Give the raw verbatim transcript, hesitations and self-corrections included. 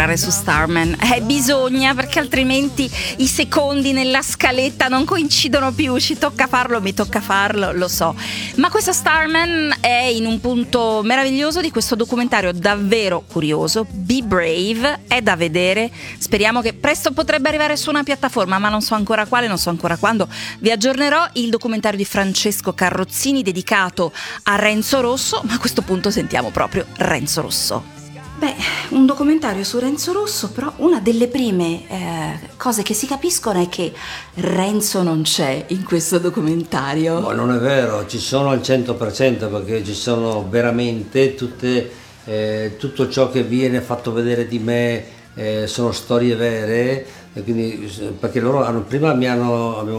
su Starman, eh, bisogna, perché altrimenti i secondi nella scaletta non coincidono più. Ci tocca farlo, mi tocca farlo, lo so. Ma questo Starman è in un punto meraviglioso di questo documentario davvero curioso. Be Brave, è da vedere. Speriamo che presto potrebbe arrivare su una piattaforma, ma non so ancora quale, non so ancora quando. Vi aggiornerò. Il documentario di Francesco Carrozzini dedicato a Renzo Rosso, ma a questo punto sentiamo proprio Renzo Rosso. Beh, un documentario su Renzo Rosso, però una delle prime eh, cose che si capiscono è che Renzo non c'è in questo documentario. No, non è vero, ci sono al cento per cento, perché ci sono veramente tutte, eh, tutto ciò che viene fatto vedere di me eh, sono storie vere, e quindi, perché loro hanno, prima mi hanno, abbiamo